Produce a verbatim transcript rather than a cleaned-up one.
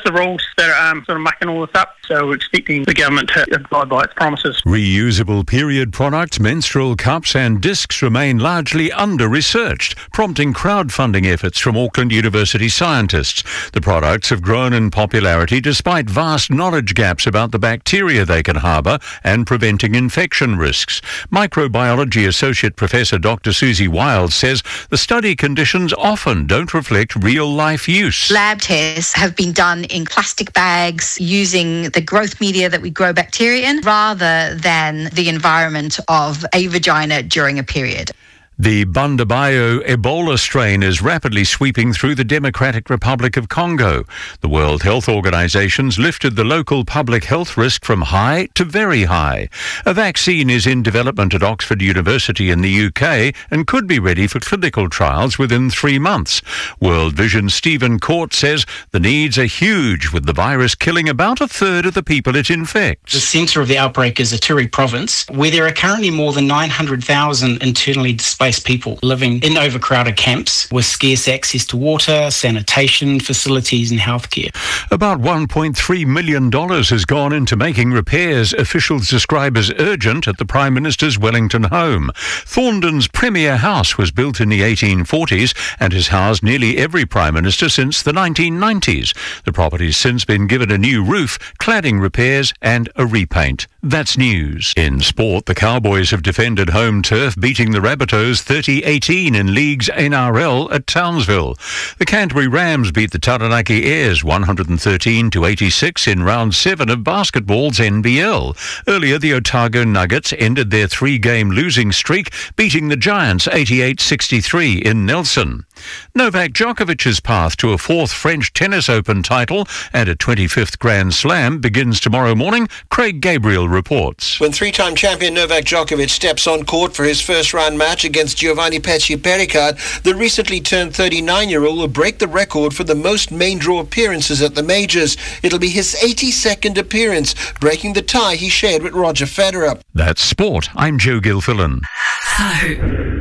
the rules that are um, sort of mucking all this up, so we're expecting the government to abide by its promises. Reusable period products, menstrual cups and discs remain largely under-researched, prompting crowdfunding efforts from Auckland University scientists. The products have grown in popularity despite vast knowledge gaps about the bacteria they can harbour and preventing infection risks. Microbiology Associate Professor Doctor Susie Wild says the study conditions often don't reflect real-life use. Lab tests have been done in plastic bags using the growth media that we grow bacteria in rather than the environment of a vagina during a period. The Bundibugyo Ebola strain is rapidly sweeping through the Democratic Republic of Congo. The World Health Organization's lifted the local public health risk from high to very high. A vaccine is in development at Oxford University in the U K and could be ready for clinical trials within three months. World Vision's Stephen Court says the needs are huge, with the virus killing about a third of the people it infects. The centre of the outbreak is Ituri province, where there are currently more than nine hundred thousand internally displaced people living in overcrowded camps with scarce access to water, sanitation facilities and healthcare. About one point three million dollars has gone into making repairs officials describe as urgent at the Prime Minister's Wellington home. Thorndon's premier house was built in the eighteen forties and has housed nearly every Prime Minister since the nineteen nineties. The property's since been given a new roof, cladding repairs and a repaint. That's news. In sport, the Cowboys have defended home turf, beating the Rabbitohs thirty eighteen in League's N R L at Townsville. The Canterbury Rams beat the Taranaki Airs one hundred thirteen to eighty-six in round seven of basketball's N B L. Earlier, the Otago Nuggets ended their three-game losing streak, beating the Giants eighty-eight sixty-three in Nelson. Novak Djokovic's path to a fourth French Tennis Open title and a twenty-fifth Grand Slam begins tomorrow morning. Craig Gabriel reports. When three-time champion Novak Djokovic steps on court for his first-round match against Giovanni Pesci Pericard, the recently turned thirty-nine-year-old will break the record for the most main draw appearances at the majors. It'll be his eighty-second appearance, breaking the tie he shared with Roger Federer. That's sport. I'm Joe Gilfillan. So